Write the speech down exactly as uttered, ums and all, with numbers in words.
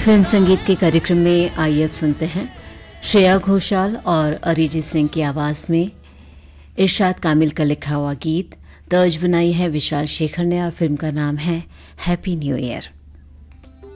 Film संगीत के कार्यक्रम में आइए अब सुनते हैं श्रेया घोषाल और अरिजीत सिंह की आवाज में इरशाद कामिल का लिखा हुआ गीत। तर्ज बनाई है विशाल शेखर ने और फिल्म का नाम है हैप्पी न्यू ईयर।